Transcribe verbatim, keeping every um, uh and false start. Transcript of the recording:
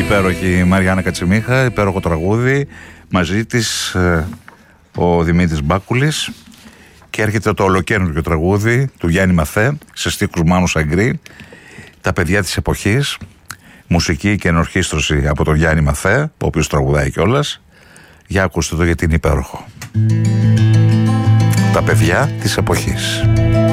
Υπέροχη Μαριάννα Κατσιμίχα, υπέροχο τραγούδι. Μαζί της ε, ο Δημήτρης Μπάκουλης. Και έρχεται το ολοκαίνουργιο τραγούδι του Γιάννη Μαθέ, σε στίχους Μάνου Σαγκρή, τα παιδιά της εποχής. Μουσική και ενορχήστρωση από τον Γιάννη Μαθέ, ο οποίος τραγουδάει κιόλας. Για ακούστε το γιατί είναι υπέροχο. Τα παιδιά της εποχής.